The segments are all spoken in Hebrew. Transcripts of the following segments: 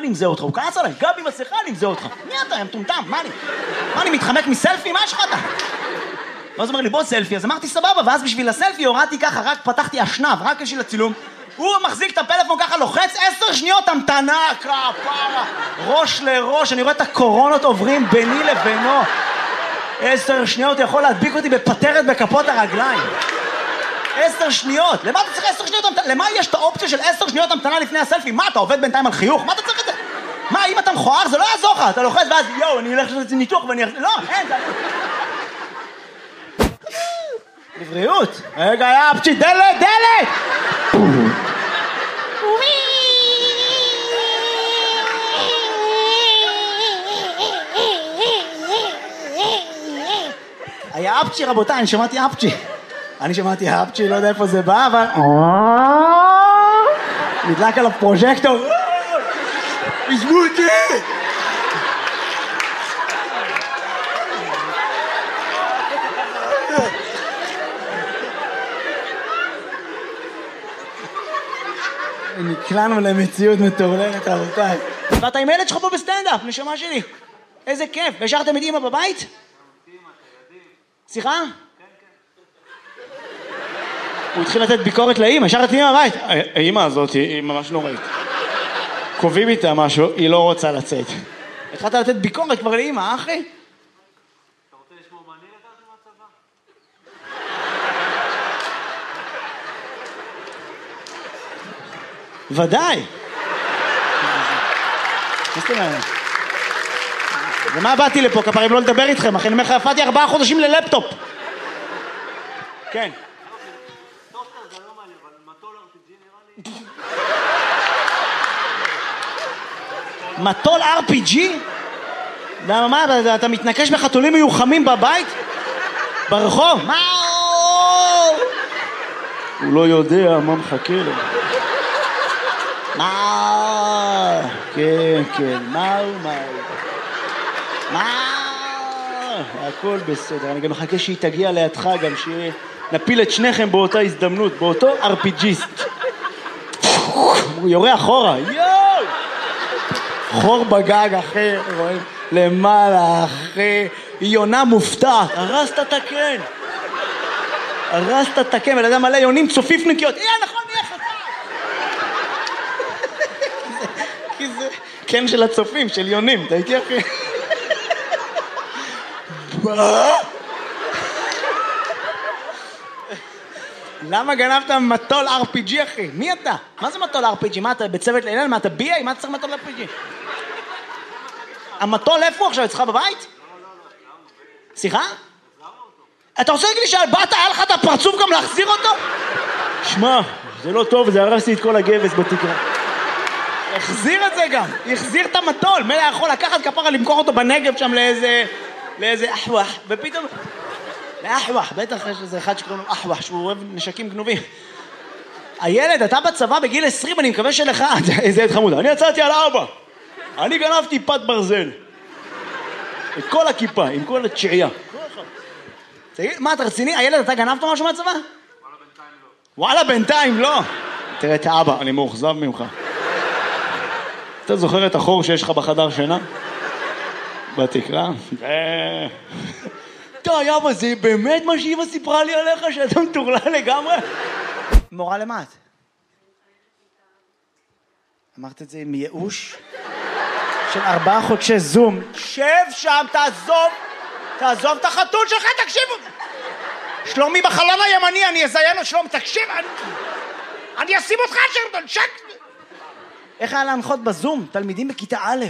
אני מזהה אותך? הוא כעס עליי, גבי מסכה, אני מזהה אותך. מי אתה, יא מטומטם? מה אני מתחמק מסלפי? מה יש לך אתה? ואז הוא אומר לי, בוא סלפי. אז אמרתי סבבה, ואז בשביל הסלפי הורדתי ככה, רק פתחתי אשנב, רק בשביל הצילום. הוא מחזיק את הפלאפון ככה, לוחץ 10 שניות המתנה, כפרה, ראש לראש, אני רואה את הקורונות עוברים ביני לבינו. 10 שניות יכול להדביק אותי בפטרת בכפות הרגליים. 10 שניות, למה אתה צריך 10 שניות המתנה? למה יש את האופציה של 10 שניות המתנה לפני הסלפי? מה, אתה עובד בינתיים על חיוך? מה אתה צריך את זה? מה, אם אתה מכוער זה לא יעזור לך, אתה לוחץ ואז יואו, אני אלך לעשות ניתוח ואני... לא, אין, זה... לבריאות. רגע, יא אפצ'י, דלת! היה אפצ'י, רבותיי, אני שמעתי אפצ'י, לא יודע איפה זה בא, אבל... נדלק עליו פרוז'קטור. עזבו אותי! נקלענו למציאות מטורללת, רבותיי. ואתה עם ילד שלך פה בסטנדאפ, נשמה שלי. איזה כיף. והשארתם את אמא בבית? סליחה? הוא התחיל לתת ביקורת לאמא, השארת את אמא בבית. האמא הזאת היא ממש נוראית. קובעים איתה משהו, היא לא רוצה לצאת. התחלת לתת ביקורת כבר לאמא, אחי? אתה רוצה לשמור מה אני לקחתי מהצבא? ודאי. ומה באתי לפה, כפרים, לא לדבר איתכם, אחי, אני אומר לך, יפעתי 4 חודשים ללפטופ. כן. טוסטר זה לא מעניין, אבל מטול RPG נראה לי... מטול RPG? מה, אתה מתנקש בחתולים מיוחמים בבית? ברחוב? מה? הוא לא יודע מה מחכה לו. מה? כן, מה? הכל בסדר, אני גם מחכה שהיא תגיע לידך גם, שנפיל את שניכם באותה הזדמנות, באותו RPGיסט. הוא יורה אחורה, יואו! חור בגג אחי, רואים? למעלה אחי, היא יונה מופתעת, הרסת את הקן, ולדע מלא יונים צופיפניקיות, נכון, נהיה חסר! כי זה קן של הצופים, של יונים, אתה איתי אחי? מה? למה גנבת מטול RPG אחי? מי אתה? מה זה מטול RPG? מה אתה בצוות לילל? מה אתה ביאי? מה אתה צריך מטול RPG? המטול איפה עכשיו? אצלך בבית? סליחה? אתה רוצה להגיד לי שבאת היה לך את הפרצוף גם להחזיר אותו? שמע, זה לא טוב, זה הרסתי את כל הגבס בתקרה. החזיר את זה גם, החזיר את המטול. מלא יכול לקחת כפרה למכור אותו בנגב שם לאיזה אחווח, ופתאום... לאחווח, בטח יש איזה אחד שקוראים לו אחווח, שהוא אוהב נשקים גנובים. הילד, אתה בצבא בגיל 20, אני מקווה שלך, איזה ילד חמוד, אני יצאתי על 4. אני גנבתי פת ברזל. את כל הכיפה, עם כל התשיעייה. מה, אתה רציני? הילד, אתה גנבת משהו מהצבא? וואלה, בינתיים לא. תראה את האבא, אני מאוכזב ממך. אתה זוכר את החור שיש לך בחדר שינה? בתקרה? טוב, אבא, זה באמת מה שאמא סיפרה לי עליך, שאתה מטורלל לגמרי? מורה למה את? אמרת את זה עם ייאוש? של 4 חודשי זום. שב שם, תעזוב את החתול שלך, תקשיבו! שלומי בחלון הימני, אני אזיין לו שלומי, תקשיב! אני אשים אותך שרדון, שק! איך היה להנחות בזום? תלמידים בכיתה א'.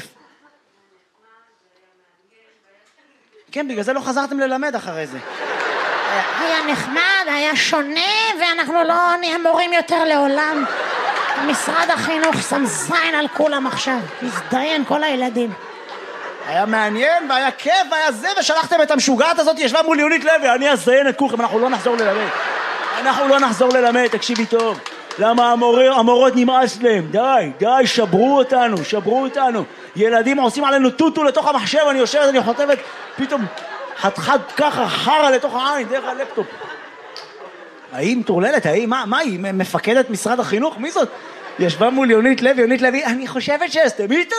כן, בגלל זה לא חזרתם ללמד אחרי זה. היה נחמד, היה שונה, ואנחנו לא נהיה מורים יותר לעולם. משרד החינוך שם זין על כולם עכשיו. הזדיין כל הילדים. היה מעניין והיה כיף והיה זה, ושלחתם את המשוגעת הזאת, ישבה מול יונית לוי, אני אזיין את כולכם, אנחנו לא נחזור ללמד, תקשיבי טוב. למה המורות נמאס להם? די, שברו אותנו. ילדים עושים עלינו טוטו לתוך המחשב, אני יושבת, אני חוטבת, פתאום חד ככה חרה לתוך העין, דרך הלפטופ. ההיא מטורללת, מה היא? מפקדת משרד החינוך? מי זאת? ישבה מול יונית לוי, אני חושבת שסתמית